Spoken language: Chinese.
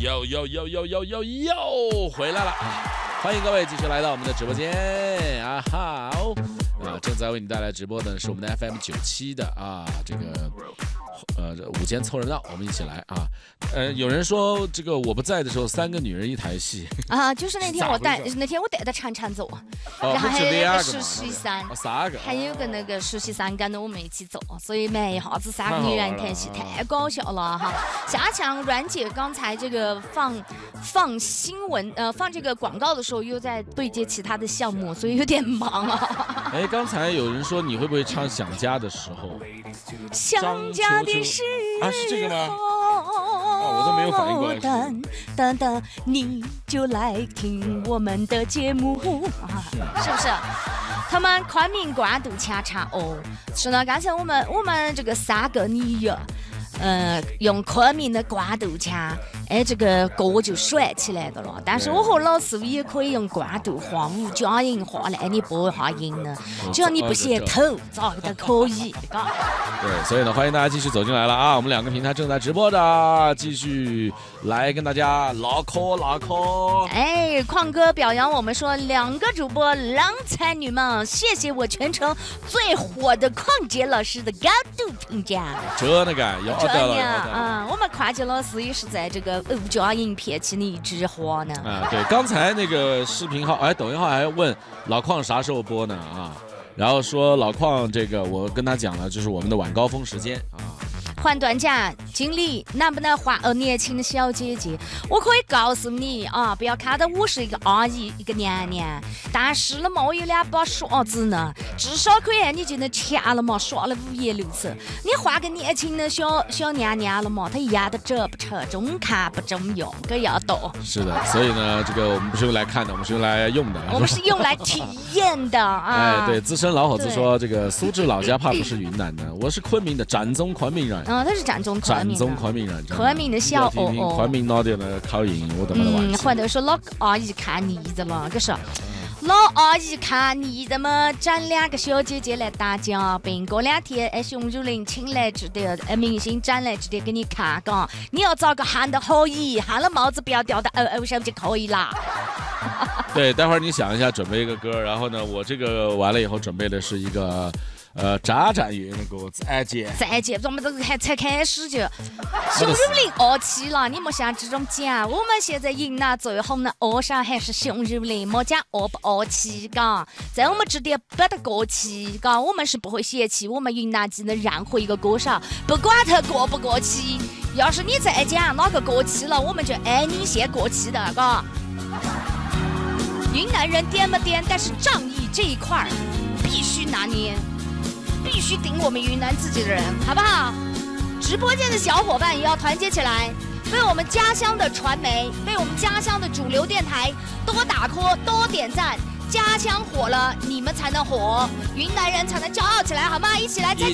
又回来了，欢迎各位继续来到我们的直播间啊！好，正在为你带来直播的是我们的 FM 97的这个午间凑热闹，我们一起来啊！有人说这个我不在的时候3个女人一台戏啊，就是那天我带的铲铲走，然后还有一个实习生，3个，还有个那个实习生跟着我们一起走，所以没一下子3个女人看戏太搞笑了哈！下强阮姐刚才这个放新闻放这个广告的时候又在对接其他的项目，所以有点忙啊。 哎，刚才有人说你会不会唱《想家》的时候？ 想家的时候是这个吗？我都没有反应过来。 等，你就来听我们的节目是不是？他们昆明官渡恰恰是呢。刚才我们这个3个女友，用昆明的官渡腔，这个歌就甩起来的了。但是我和老师也可以用官渡话、五角音话来你播一下音呢，只要你不写头，咋个都可以。 对，所以呢，欢迎大家继续走进来了啊！我们2个平台正在直播的，继续来跟大家唠嗑。 哎，矿哥表扬我们说2个主播郎才女貌，谢谢我全程最火的矿姐老师的高度评价。 这那个要这样啊，我们矿姐老师也是在这个五角影片起你一枝花呢。 对，刚才那个视频号，抖音号还问老矿啥时候播呢啊？然后说老矿这个，我跟他讲了，就是我们的晚高峰时间啊。 换短假经理能不能换年轻的小姐姐？我可以告诉你啊，不要看到我是一个阿姨一个娘娘，但是了嘛，我有2把刷子呢，至少可以让你就能钱了嘛，刷了5颜6色。你换个年轻的小娘娘了嘛，她一样都折不成，中看不中用，可要多。 是的，所以呢，这个我们不是用来看的，我们是用来用的， 我们是用来体验的啊。 对，资深老伙子说，这个苏州老家怕不是云南的，我是昆明的，湛东昆明人。 他是湛东昆明人， 昆明的小昆明老的那口音我都没得忘记。 或者说老阿姨看腻子了，可是老阿姨看腻子嘛，找2个小姐姐来打嘉宾，过2天熊汝霖请来值得明星展来值得给你看嘎。你要找个喊得好意，喊了帽子不要掉到偶上就可以啦。 对，待会儿你想一下，准备一个歌，然后呢，我这个完了以后准备的是一个。渣战乐那个再见， 我们这个还才开始就熊汝霖27了，你莫像这种讲，我们现在赢了最红的歌手还是熊汝霖，莫讲不27嘎，在我们这点不得过期嘎，我们是不会嫌弃我们云南籍的任何一个歌手，不管他过不过期，要是你再讲哪个过期了，我们就按你先过期的嘎。云南人颠不颠，但是仗义这一块必须拿捏。必须顶我们云南自己的人，好不好？直播间的小伙伴也要团结起来，为我们家乡的传媒，为我们家乡的主流电台多打 call， 多点赞。家乡火了，你们才能火，云南人才能骄傲起来，好吗？一起来！